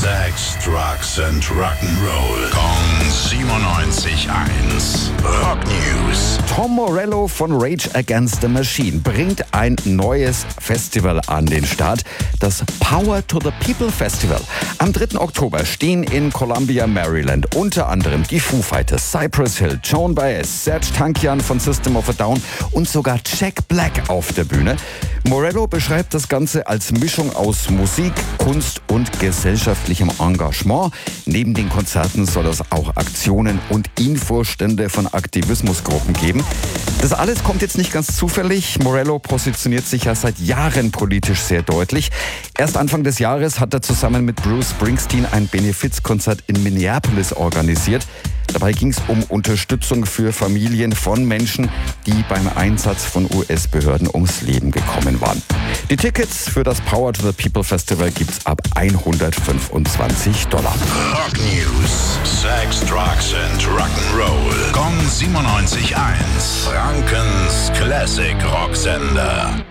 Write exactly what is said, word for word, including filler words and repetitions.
Sex, Drugs and Rock'n'Roll. Kong siebenundneunzig Komma eins. Rock News. Tom Morello von Rage Against the Machine bringt ein neues Festival an den Start, das Power to the People Festival. Am dritten Oktober stehen in Columbia, Maryland unter anderem die Foo Fighters, Cypress Hill, Joan Baez, Serj Tankian von System of a Down und sogar Jack Black auf der Bühne. Morello beschreibt das Ganze als Mischung aus Musik, Kunst und gesellschaftlichem Engagement. Neben den Konzerten soll es auch Aktionen und Infostände von Aktivismusgruppen geben. Das alles kommt jetzt nicht ganz zufällig. Morello positioniert sich ja seit Jahren politisch sehr deutlich. Erst Anfang des Jahres hat er zusammen mit Bruce Springsteen ein Benefizkonzert in Minneapolis organisiert. Dabei ging es um Unterstützung für Familien von Menschen, die beim Einsatz von U S-Behörden ums Leben gekommen waren. Die Tickets für das Power to the People Festival gibt's ab hundertfünfundzwanzig Dollar. Rock News. Sex, Drugs and Rock'n'Roll. Kong siebenundneunzig Komma eins. Frankens Classic Rocksender.